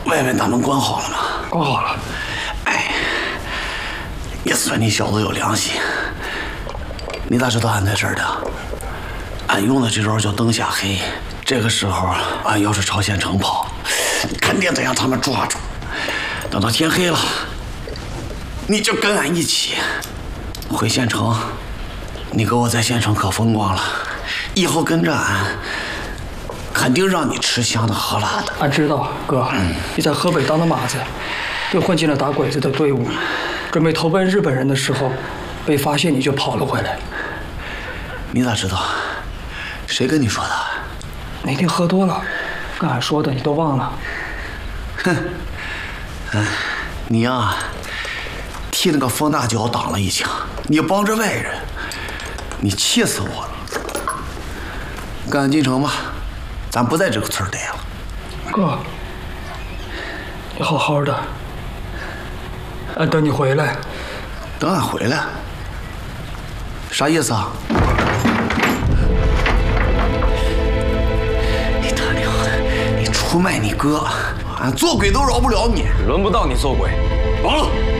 外面大门关好了吗？ 关好了。 哎，也算你小子有良心。你咋知道俺在这儿的？俺用的这招叫灯下黑。这个时候，俺要是朝县城跑，肯定得让他们抓住。等到天黑了，你就跟俺一起回县城。你给我在县城可风光了，以后跟着俺，肯定让你吃香的喝辣的。 俺知道，哥，你在河北当的马子，又混进了打鬼子的队伍，准备投奔日本人的时候，被发现你就跑了回来。 你咋知道？谁跟你说的？ 那天喝多了，跟俺说的你都忘了。 哼，你呀，替那个冯大脚挡了一枪，你帮着外人，你气死我了。跟俺进城吧，咱不在这个村待了。 哥，你好好的，俺等你回来。 等俺回来？啥意思啊？你他娘的，你出卖你哥，俺做鬼都饶不了你。 轮不到你做鬼，完了。